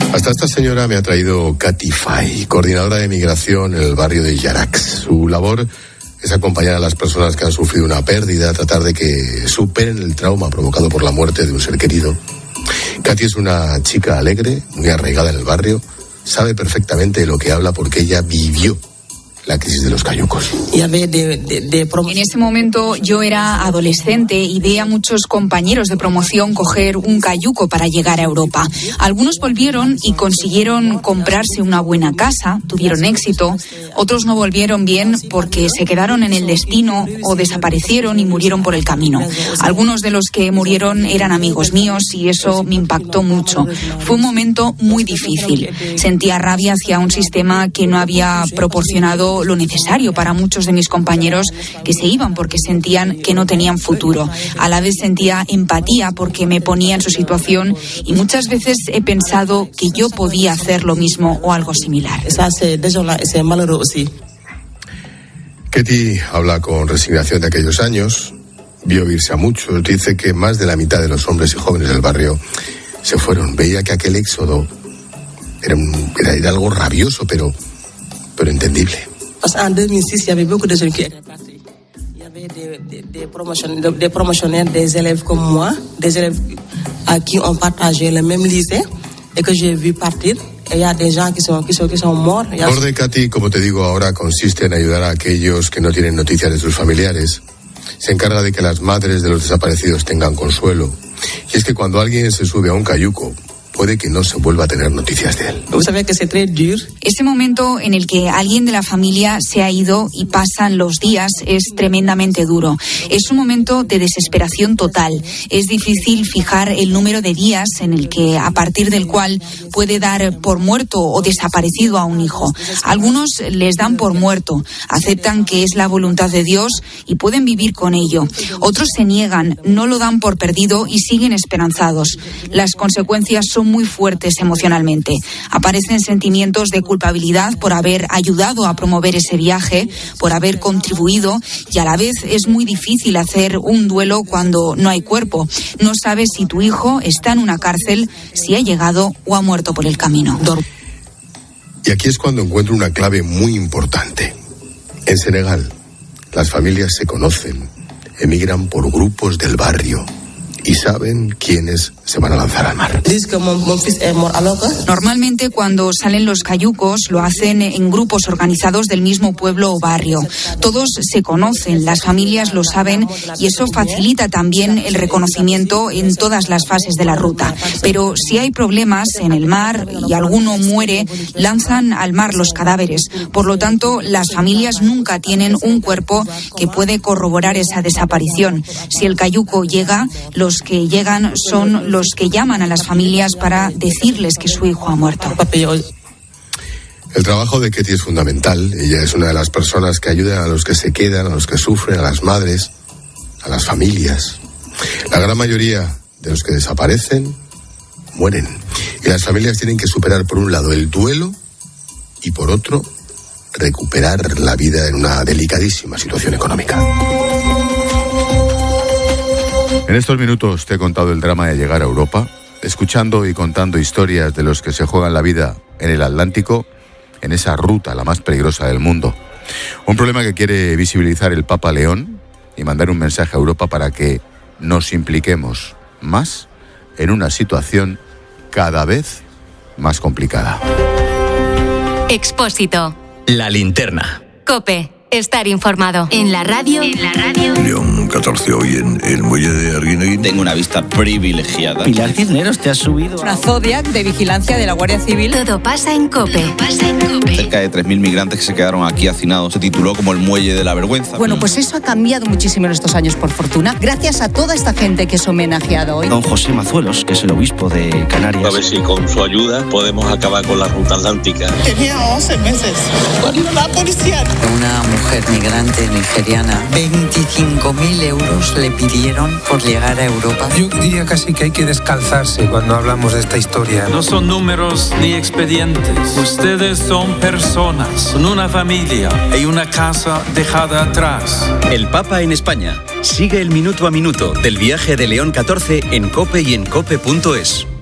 Hasta esta señora me ha traído Katy Fay, coordinadora de migración en el barrio de Yarax. Su labor es acompañar a las personas que han sufrido una pérdida, tratar de que superen el trauma provocado por la muerte de un ser querido. Katy es una chica alegre, muy arraigada en el barrio, sabe perfectamente de lo que habla porque ella vivió la crisis de los cayucos. En ese momento yo era adolescente y vi a muchos compañeros de promoción coger un cayuco para llegar a Europa. Algunos volvieron y consiguieron comprarse una buena casa, tuvieron éxito. Otros no volvieron bien porque se quedaron en el destino o desaparecieron y murieron por el camino. Algunos de los que murieron eran amigos míos y eso me impactó mucho. Fue un momento muy difícil. Sentía rabia hacia un sistema que no había proporcionado lo necesario para muchos de mis compañeros que se iban porque sentían que no tenían futuro. A la vez sentía empatía porque me ponía en su situación y muchas veces he pensado que yo podía hacer lo mismo o algo similar. Katy habla con resignación de aquellos años, vio irse a muchos, dice que más de la mitad de los hombres y jóvenes del barrio se fueron. Veía que aquel éxodo era algo rabioso, pero entendible. En 2006, il y avait beaucoup de jeunes qui étaient partis. Il y avait des promotionnaires, des élèves comme moi, des élèves à qui on partageait le même lycée et que j'ai vu partir. Et il y a des gens qui sont morts. La labor de Katy, como te digo ahora, consiste en ayudar a aquellos que no tienen noticias de sus familiares. Se encarga de que las madres de los desaparecidos tengan consuelo. Y es que cuando alguien se sube a un cayuco, puede que no se vuelva a tener noticias de él. Ese momento en el que alguien de la familia se ha ido y pasan los días es tremendamente duro. Es un momento de desesperación total. Es difícil fijar el número de días en el que, a partir del cual puede dar por muerto o desaparecido a un hijo. Algunos les dan por muerto, aceptan que es la voluntad de Dios y pueden vivir con ello. Otros se niegan, no lo dan por perdido y siguen esperanzados. Las consecuencias son muy fuertes emocionalmente. Aparecen sentimientos de culpabilidad por haber ayudado a promover ese viaje, por haber contribuido, y a la vez es muy difícil hacer un duelo cuando no hay cuerpo. No sabes si tu hijo está en una cárcel, si ha llegado o ha muerto por el camino. Y aquí es cuando encuentro una clave muy importante. En Senegal, las familias se conocen, emigran por grupos del barrio y saben quiénes se van a lanzar al mar. Normalmente cuando salen los cayucos lo hacen en grupos organizados del mismo pueblo o barrio. Todos se conocen, las familias lo saben y eso facilita también el reconocimiento en todas las fases de la ruta. Pero si hay problemas en el mar y alguno muere, lanzan al mar los cadáveres. Por lo tanto, las familias nunca tienen un cuerpo que puede corroborar esa desaparición. Si el cayuco llega, los que llegan son los que llaman a las familias para decirles que su hijo ha muerto. El trabajo de Katy es fundamental. Ella es una de las personas que ayudan a los que se quedan, a los que sufren, a las madres, a las familias. La gran mayoría de los que desaparecen mueren. Y las familias tienen que superar, por un lado, el duelo y, por otro, recuperar la vida en una delicadísima situación económica. En estos minutos te he contado el drama de llegar a Europa, escuchando y contando historias de los que se juegan la vida en el Atlántico, en esa ruta la más peligrosa del mundo. Un problema que quiere visibilizar el Papa León y mandar un mensaje a Europa para que nos impliquemos más en una situación cada vez más complicada. Expósito. La linterna. COPE. Estar informado. En la radio. León 14 hoy en el muelle de Arguineguín. Tengo una vista privilegiada. Pilar Cisneros, te has subido. Una Zodiac de vigilancia de la Guardia Civil. Todo pasa en COPE. Cerca de 3.000 migrantes que se quedaron aquí hacinados. Se tituló como el muelle de la vergüenza. Bueno, pues eso ha cambiado muchísimo en estos años, por fortuna. Gracias a toda esta gente que es homenajeada hoy. Don José Mazuelos, que es el obispo de Canarias. A ver si con su ayuda podemos acabar con la ruta atlántica. Tenía 11 meses. Con la policía. Una mujer migrante nigeriana, 25.000 euros le pidieron por llegar a Europa. Yo diría casi que hay que descalzarse cuando hablamos de esta historia. No son números ni expedientes. Ustedes son personas, con una familia y una casa dejada atrás. El Papa en España. Sigue el minuto a minuto del viaje de León 14 en COPE y en COPE.es.